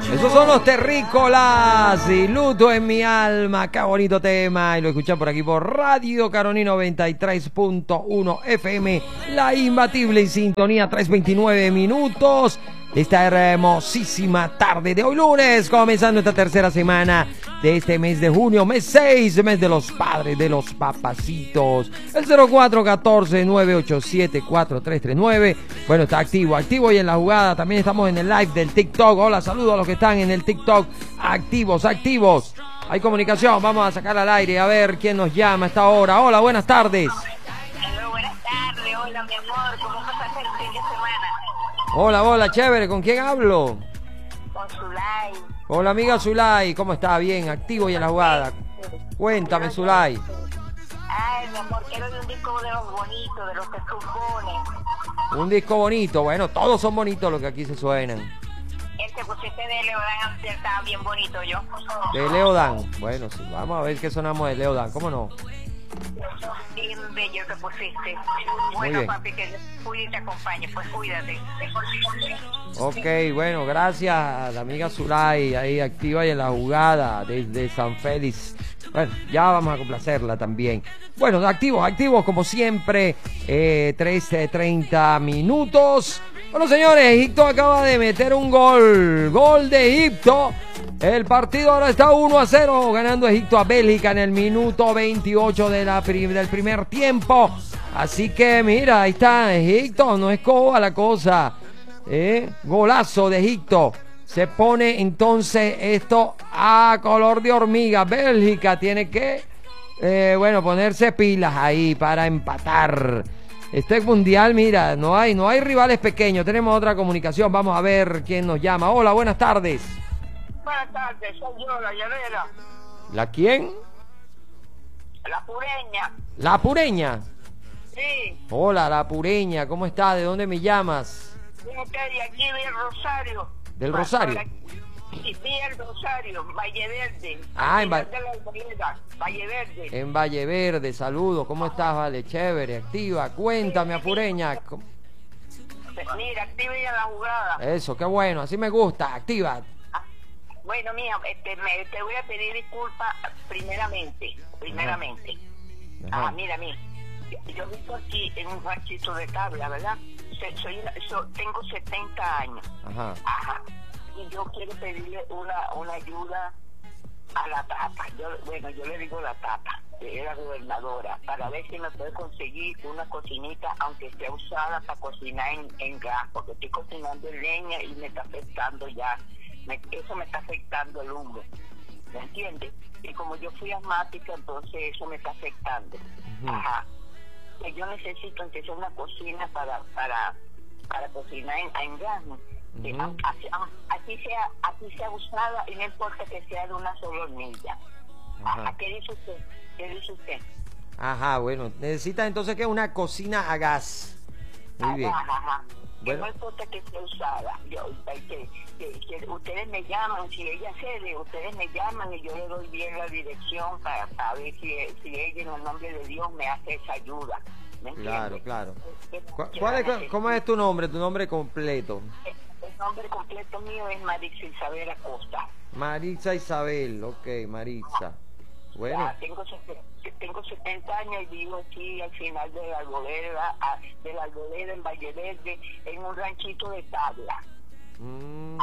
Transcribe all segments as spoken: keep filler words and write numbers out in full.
Esos son los terrícolas y luto en mi alma. Qué bonito tema. Y lo escuchan por aquí por Radio Caroní noventa y tres punto uno F M. La imbatible en sintonía, tres veintinueve minutos. Esta hermosísima tarde de hoy lunes, comenzando esta tercera semana de este mes de junio, mes seis, mes de los padres, de los papacitos. El cero cuatro uno cuatro, nueve ocho siete, cuatro tres tres nueve. Bueno, está activo, activo y en la jugada. También estamos en el live del TikTok. Hola, saludos a los que están en el TikTok. Activos, activos. Hay comunicación, vamos a sacar al aire a ver quién nos llama a esta hora. Hola, buenas tardes. Hola, buenas tardes. Hola, mi amor. ¿Cómo pasaste el fin de semana? Hola, hola, chévere. ¿Con quién hablo? Con Zulay. Hola, amiga Zulay. ¿Cómo está? Bien, activo y en la jugada. Cuéntame, Zulay. Ay, mi amor, quiero de un disco de los bonitos, de los que componen. Un disco bonito. Bueno, todos son bonitos los que aquí se suenan. Este pusiste de Leodan, antes estaba bien bonito yo. De Leodan. Bueno, sí, vamos a ver qué sonamos de Leodan. ¿Cómo no? Bien bello que pusiste. Muy Bueno, bien. papi, que cuide y te acompañe. Pues cuídate. Ok, bueno, gracias a la amiga Zulay, ahí activa y en la jugada desde San Félix. Bueno, ya vamos a complacerla también. Bueno, activos, activos como siempre, eh, trece treinta minutos. Bueno, señores, Egipto acaba de meter un gol, gol de Egipto. El partido ahora está uno a cero, ganando Egipto a Bélgica en el minuto veintiocho de la prim- del primer tiempo. Así que mira, ahí está Egipto, no es coba la cosa. ¿Eh? Golazo de Egipto. Se pone entonces esto a color de hormiga. Bélgica tiene que, eh, bueno, ponerse pilas ahí para empatar. Este mundial, mira, no hay, no hay rivales pequeños. Tenemos otra comunicación. Vamos a ver quién nos llama. Hola, buenas tardes. Buenas tardes, soy yo, la llanera. ¿La quién? La pureña. La Pureña. Sí. Hola, La Pureña. ¿Cómo está? ¿De dónde me llamas? Fíjate, de aquí del Rosario. ¿Del Rosario? Y sí, el Rosario, Valle Verde. Ah, en Va- de la Arboleda, Valle Verde. En Valle Verde. Saludos. ¿Cómo estás? Vale, chévere, activa. Cuéntame, Apureña. ¿Cómo- Mira, activa ya la jugada. Eso, qué bueno. Así me gusta. Activa. Ah, bueno, mira, este, me, te voy a pedir disculpas primeramente, primeramente. Ajá. Ah, mira, mira, yo, yo vivo aquí en un ranchito de tabla, ¿verdad? Se- soy, so- tengo setenta años. Ajá. Ajá. Y yo quiero pedirle una, una ayuda a la tata. Yo, bueno, yo le digo la tata, que es la gobernadora, para ver si me puede conseguir una cocinita, aunque sea usada para cocinar en, en gas, porque estoy cocinando en leña y me está afectando ya, me, eso me está afectando el humo, ¿me entiendes? Y como yo fui asmática, entonces eso me está afectando. Ujú. Ajá. Que yo necesito aunque sea una cocina para, para, para cocinar en, en gas, ¿no? Que Ujú. a- así, a- así sea así sea usada y no importa que sea de una sola hornilla. Ajá. Ajá, ¿qué dice usted? ¿Qué dice usted? Ajá, bueno. Necesita entonces que una cocina a gas. Muy bien. Ajá, ajá. Que Bueno. no importa que sea usada. Yo, que, que, que ustedes me llaman, si ella cede, ustedes me llaman y yo le doy bien la dirección para, para ver si, si ella en el nombre de Dios me hace esa ayuda. ¿Me Claro, entiende? claro. Que- ¿Cu- que cuál la es- necesito. ¿Cómo es tu nombre? Tu nombre completo. El nombre completo mío es Marisa Isabel Acosta. Maritza Isabel. Ok, Maritza. Bueno. Ya, tengo, sete- tengo setenta años y vivo aquí al final de la arboleda, a- de la arboleda en Valle Verde, en un ranchito de tabla. Mm,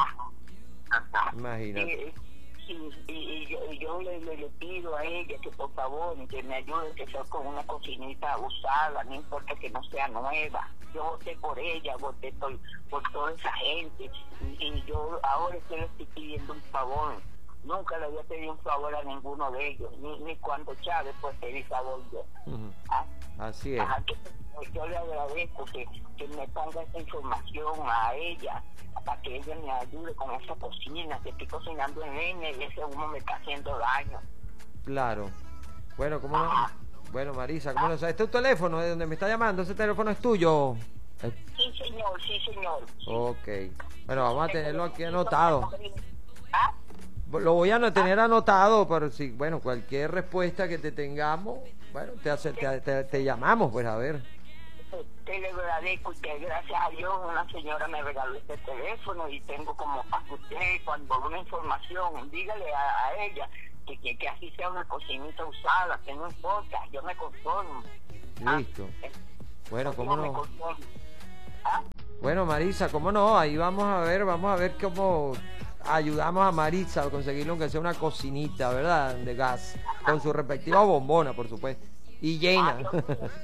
Ajá. imagínate. Y, sí, y, y yo, y yo le, le, le pido a ella que por favor que me ayude, que sea con una cocinita usada, no importa que no sea nueva. Yo voté por ella, voté por, por toda esa gente y, y yo ahora estoy le estoy pidiendo un favor. Nunca le había pedido un favor a ninguno de ellos, ni, ni cuando Chávez pues pedí favor yo. Ujú. Ah, Así es. ajá, que- yo le agradezco que, que me ponga esa información a ella para que ella me ayude con esa cocina, que estoy cocinando en leña y ese humo me está haciendo daño. Claro. Bueno, ¿cómo no? Bueno, Marisa, ¿cómo no? ¿Este es tu teléfono de donde me está llamando? ¿Ese teléfono es tuyo? Eh, Sí, señor, sí, señor. Ok. Bueno, vamos a tenerlo aquí anotado. ¿Ah? Lo voy a tener anotado, pero si, bueno, cualquier respuesta que te tengamos, bueno, te, hace, te, te, te llamamos, pues a ver. Te, usted le agradezco que gracias a Dios una señora me regaló este teléfono y tengo como para que usted cuando una información, dígale a, a ella que, que, que así sea una cocinita usada, que no importa, yo me conformo. Listo. Ah, Bueno, cómo yo me no. conformo. ¿Ah? Bueno, Marisa, cómo no, ahí vamos a ver, vamos a ver cómo ayudamos a Marisa a conseguirle aunque sea una cocinita, ¿verdad? De gas, con su respectiva bombona, por supuesto, y llena. Ah, yo,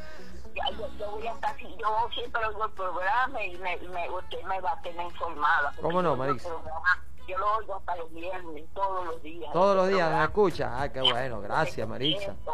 yo, yo voy a estar, yo siempre oigo el programa y me, me, usted me va a tener informada. ¿Cómo no, yo Marisa? el programa, Yo lo oigo hasta los viernes, todos los días. Todos los Este días me programa. escucha. Ah, qué bueno, gracias, Marisa. Tiempo,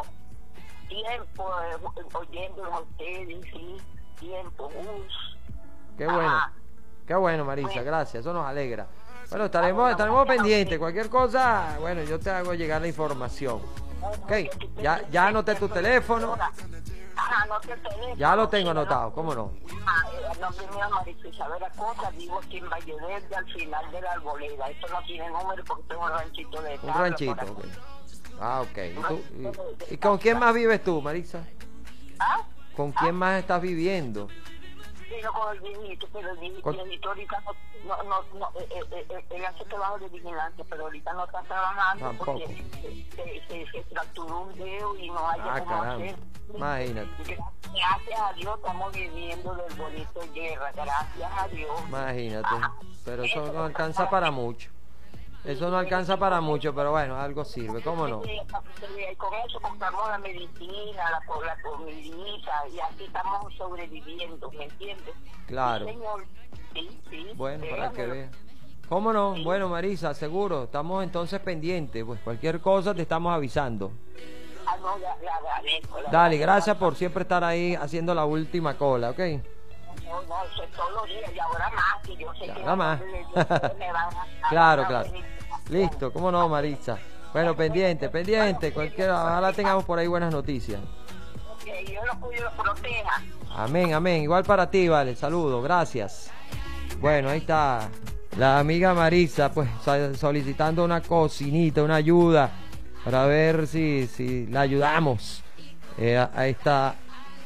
tiempo eh, oyéndolo a ustedes, sí, tiempo, uff. Qué bueno, Ah, qué bueno, Marisa, bueno. gracias, eso nos alegra. Bueno, estaremos, estaremos pendientes, cualquier cosa, bueno, yo te hago llegar la información. Ok, ya, ya anoté tu teléfono, Ajá, anoté el teléfono. ya lo tengo Sí, anotado, no- ¿cómo no? Ah, eh, el nombre mío es Marisa Isabel Acosta, vivo aquí en Valle Verde, al final de la Arboleda. Esto no tiene número porque tengo un ranchito de Un tabla ranchito, por ok. aquí. Ah, ok. ¿Y, tú- y- y con quién más vives tú, Marisa? ¿Ah? ¿Con quién más estás viviendo? Pero con el viejito, pero el viejito, Con- el viejito ahorita no, no, no, no eh, eh, eh, él hace trabajo de vigilancia, pero ahorita no está trabajando Tampoco. porque se, se, se, se fracturó un dedo y no hay Ah, cómo caramba. hacer. Imagínate. Gracias a Dios estamos viviendo del bonito guerra, gracias a Dios. Imagínate. Ajá. Pero eso no alcanza para mucho. Eso no alcanza para mucho, pero bueno, algo sirve, ¿cómo no? Y con eso compramos la medicina, la, la comidita y así estamos sobreviviendo, ¿me entiendes? Claro. Sí, señor. Sí, sí. Bueno, para que Déjamelo. vean. ¿Cómo no? Bueno, Marisa, seguro, estamos entonces pendientes, pues cualquier cosa te estamos avisando. Ah, no, le, le agradezco. le Dale, agradezco. gracias por siempre estar ahí haciendo la última cola, ¿ok? No, no, eso es todos los días y ahora más, que yo sé Ya, que ahora más. ustedes me van a- a Claro, dar claro. una Listo, ¿cómo no, Marisa? Bueno, pendiente, pendiente, cualquier, ojalá tengamos por ahí buenas noticias. Que Dios lo cuide y lo proteja. Amén, amén. Igual para ti, vale. Saludos, gracias. Bueno, ahí está la amiga Marisa, pues so- solicitando una cocinita, una ayuda, para ver si, si la ayudamos eh, a, a esta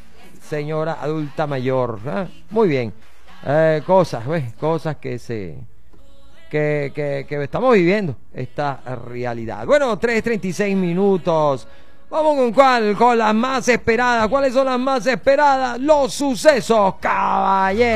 señora adulta mayor. ¿eh? Muy bien. Eh, cosas, ¿ves? Cosas que se... Que, que, que estamos viviendo esta realidad. Bueno, tres treinta y seis minutos. Vamos con cuál, con las más esperadas. ¿Cuáles son las más esperadas? Los sucesos, caballero.